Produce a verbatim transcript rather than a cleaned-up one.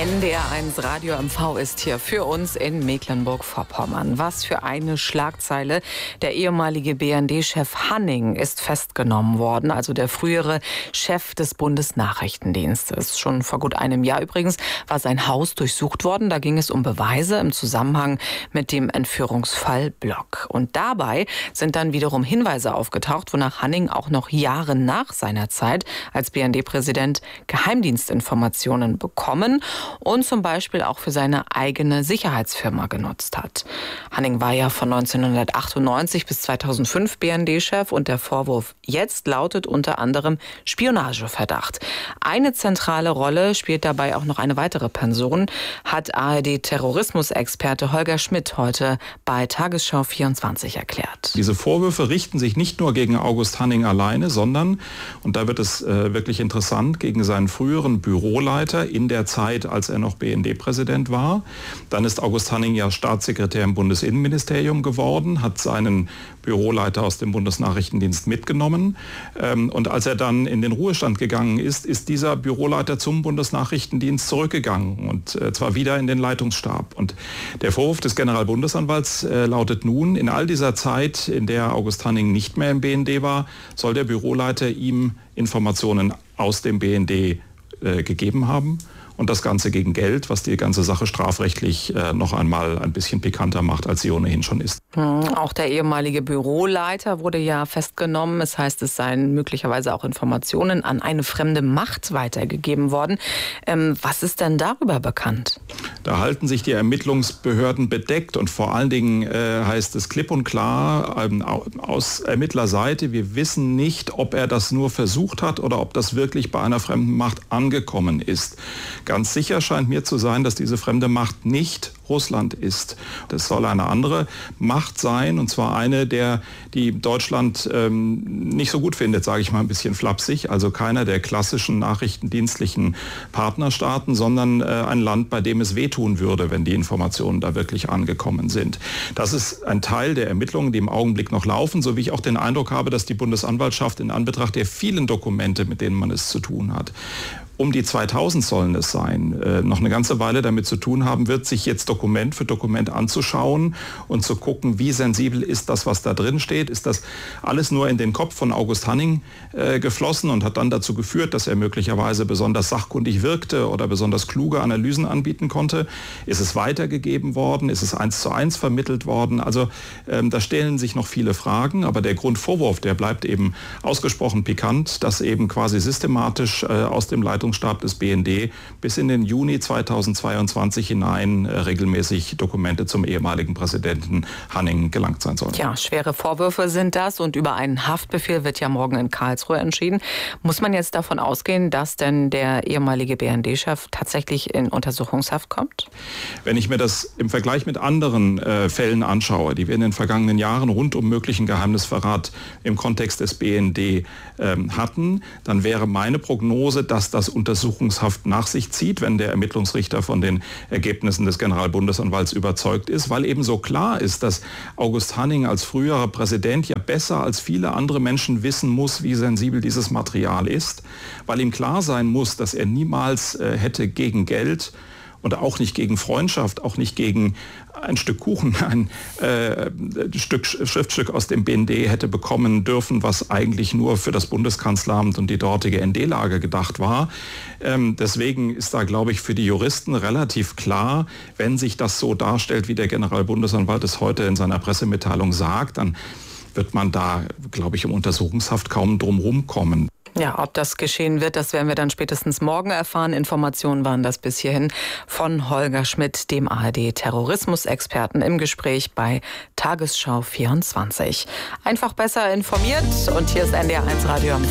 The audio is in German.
N D R eins Radio M V ist hier für uns in Mecklenburg-Vorpommern. Was für eine Schlagzeile. Der ehemalige B N D-Chef Hanning ist festgenommen worden, also der frühere Chef des Bundesnachrichtendienstes. Schon vor gut einem Jahr übrigens war sein Haus durchsucht worden. Da ging es um Beweise im Zusammenhang mit dem Entführungsfall Block. Und dabei sind dann wiederum Hinweise aufgetaucht, wonach Hanning auch noch Jahre nach seiner Zeit als B N D-Präsident Geheimdienstinformationen bekommen und zum Beispiel auch für seine eigene Sicherheitsfirma genutzt hat. Hanning war ja von neunzehnhundertachtundneunzig bis zweitausendfünf B N D-Chef und der Vorwurf jetzt lautet unter anderem Spionageverdacht. Eine zentrale Rolle spielt dabei auch noch eine weitere Person, hat A R D-Terrorismusexperte Holger Schmidt heute bei Tagesschau vierundzwanzig erklärt. Diese Vorwürfe richten sich nicht nur gegen August Hanning alleine, sondern, und da wird es äh, wirklich interessant, gegen seinen früheren Büroleiter in der Zeit, als er noch B N D-Präsident war. Dann ist August Hanning ja Staatssekretär im Bundesinnenministerium geworden, hat seinen Büroleiter aus dem Bundesnachrichtendienst mitgenommen. Und als er dann in den Ruhestand gegangen ist, ist dieser Büroleiter zum Bundesnachrichtendienst zurückgegangen und zwar wieder in den Leitungsstab. Und der Vorwurf des Generalbundesanwalts lautet nun, in all dieser Zeit, in der August Hanning nicht mehr im B N D war, soll der Büroleiter ihm Informationen aus dem B N D äh, gegeben haben. Und das Ganze gegen Geld, was die ganze Sache strafrechtlich äh, noch einmal ein bisschen pikanter macht, als sie ohnehin schon ist. Hm, auch der ehemalige Büroleiter wurde ja festgenommen. Es heißt, es seien möglicherweise auch Informationen an eine fremde Macht weitergegeben worden. Ähm, was ist denn darüber bekannt? Da halten sich die Ermittlungsbehörden bedeckt und vor allen Dingen äh, heißt es klipp und klar ähm, aus Ermittlerseite, wir wissen nicht, ob er das nur versucht hat oder ob das wirklich bei einer fremden Macht angekommen ist. Ganz sicher scheint mir zu sein, dass diese fremde Macht nicht Russland ist. Das soll eine andere Macht sein, und zwar eine, der die Deutschland ähm, nicht so gut findet, sage ich mal ein bisschen flapsig. Also keiner der klassischen nachrichtendienstlichen Partnerstaaten, sondern äh, ein Land, bei dem es wehtun würde, wenn die Informationen da wirklich angekommen sind. Das ist ein Teil der Ermittlungen, die im Augenblick noch laufen, so wie ich auch den Eindruck habe, dass die Bundesanwaltschaft in Anbetracht der vielen Dokumente, mit denen man es zu tun hat, um die zweitausend sollen es sein, äh, noch eine ganze Weile damit zu tun haben wird, sich jetzt Dokument für Dokument anzuschauen und zu gucken, wie sensibel ist das, was da drin steht. Ist das alles nur in den Kopf von August Hanning äh, geflossen und hat dann dazu geführt, dass er möglicherweise besonders sachkundig wirkte oder besonders kluge Analysen anbieten konnte? Ist es weitergegeben worden? Ist es eins zu eins vermittelt worden? Also ähm, da stellen sich noch viele Fragen, aber der Grundvorwurf, der bleibt eben ausgesprochen pikant, dass eben quasi systematisch äh, aus dem Leitungsstab des B N D bis in den Juni zweitausendzweiundzwanzig hinein äh, regelmäßig Dokumente zum ehemaligen Präsidenten Hanning gelangt sein sollen. Ja, schwere Vorwürfe sind das und über einen Haftbefehl wird ja morgen in Karlsruhe entschieden. Muss man jetzt davon ausgehen, dass denn der ehemalige B N D-Chef tatsächlich in Untersuchungshaft kommt? Wenn ich mir das im Vergleich mit anderen äh, Fällen anschaue, die wir in den vergangenen Jahren rund um möglichen Geheimnisverrat im Kontext des B N D äh, hatten, dann wäre meine Prognose, dass das Untersuchungshaft nach sich zieht, wenn der Ermittlungsrichter von den Ergebnissen des Generalbundesanwalts überzeugt ist, weil eben so klar ist, dass August Hanning als früherer Präsident ja besser als viele andere Menschen wissen muss, wie sensibel dieses Material ist, weil ihm klar sein muss, dass er niemals äh, hätte gegen Geld und auch nicht gegen Freundschaft, auch nicht gegen ein Stück Kuchen, ein äh, Stück Schriftstück aus dem B N D hätte bekommen dürfen, was eigentlich nur für das Bundeskanzleramt und die dortige N D-Lage gedacht war. Ähm, deswegen ist da, glaube ich, für die Juristen relativ klar, wenn sich das so darstellt, wie der Generalbundesanwalt es heute in seiner Pressemitteilung sagt, dann wird man da, glaube ich, im Untersuchungshaft kaum drum rumkommen. Ja, ob das geschehen wird, das werden wir dann spätestens morgen erfahren. Informationen waren das bis hierhin von Holger Schmidt, dem A R D-Terrorismusexperten, im Gespräch bei Tagesschau vierundzwanzig. Einfach besser informiert und hier ist N D R eins Radio M V.